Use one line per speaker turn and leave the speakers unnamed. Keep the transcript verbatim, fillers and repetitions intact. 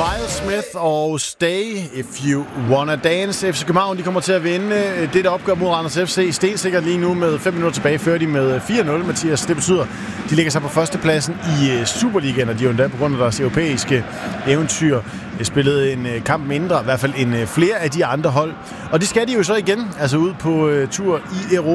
Miles Smith og Stay If You Wanna Dance. F C København de kommer til at vinde det der opgør mod Randers F C. Stensikkert lige nu med fem minutter tilbage, fører de med fire nul, Mathias. Det betyder, de ligger sig på førstepladsen i Superligaen, og de er jo endda på grund af deres europæiske eventyr spillede en kamp mindre, i hvert fald en flere af de andre hold. Og det skal de jo så igen, altså ud på tur i Europa.